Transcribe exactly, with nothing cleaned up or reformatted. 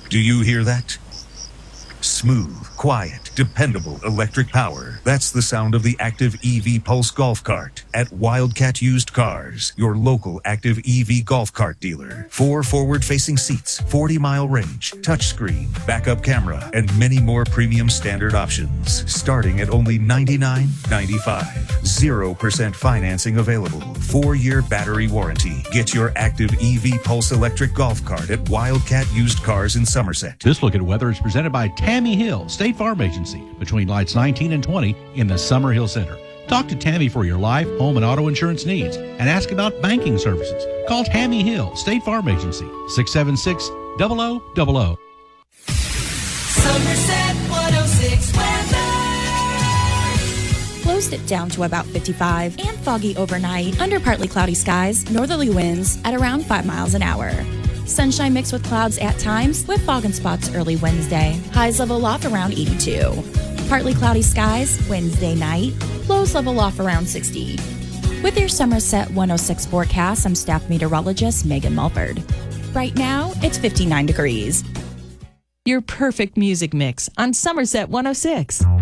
Do you hear that? Smooth, quiet, dependable electric power. That's the sound of the Active E V Pulse Golf Cart at Wildcat Used Cars, your local Active E V golf cart dealer. Four forward-facing seats, forty mile range, touchscreen, backup camera, and many more premium standard options. Starting at only ninety-nine ninety-five. zero percent financing available. Four-year battery warranty. Get your Active E V Pulse electric golf cart at Wildcat Used Cars in Somerset. This Look at Weather is presented by Tammy Hill, State Farm Agency, between lights nineteen and twenty in the Summer Hill Center. Talk to Tammy for your life, home, and auto insurance needs and ask about banking services. Call Tammy Hill, State Farm Agency, six seven six, zero zero zero zero. Somerset one oh six weather. Closed it down to about fifty-five and foggy overnight under partly cloudy skies, northerly winds at around five miles an hour. Sunshine mixed with clouds at times with fog and spots early Wednesday. Highs level off around eighty-two. Partly cloudy skies Wednesday night. Lows level off around sixty. With your Somerset one oh six forecast, I'm staff meteorologist Megan Mulford. Right now, it's fifty-nine degrees. Your perfect music mix on Somerset one oh six.